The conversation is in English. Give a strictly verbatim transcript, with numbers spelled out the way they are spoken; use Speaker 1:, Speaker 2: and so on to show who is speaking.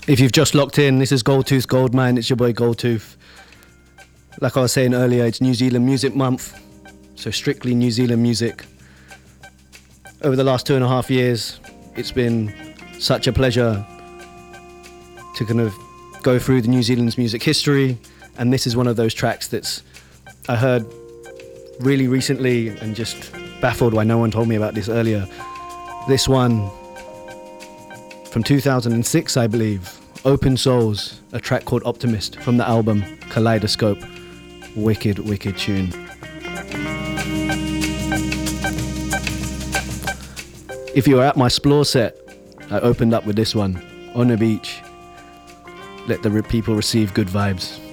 Speaker 1: If you've just locked in, this is Goldtooth Goldmine. It's your boy Goldtooth. Like I was saying earlier, it's New Zealand Music Month, so strictly New Zealand music. Over the last two and a half years, it's been such a pleasure to kind of go through the New Zealand's music history, and this is one of those tracks that's I heard really recently and just baffled why no one told me about this earlier. This one from two thousand six, I believe, Open Souls, a track called Optimist from the album Kaleidoscope. Wicked, wicked tune. If you were at my Splore set, I opened up with this one, On a Beach. Let the re- people receive good vibes.